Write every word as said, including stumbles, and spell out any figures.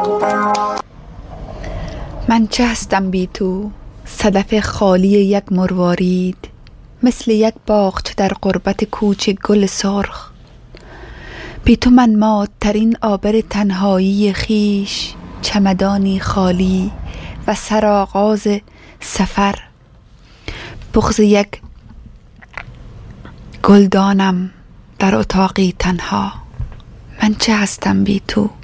من چه هستم بی تو، صدف خالی یک مروارید، مثل یک باغچه در غربت کوچه گل سرخ. بی تو من مادترین آبر تنهایی خیش، چمدانی خالی و سرآغاز سفر. بغض یک گلدانم در اتاقی تنها. من چه هستم بی تو.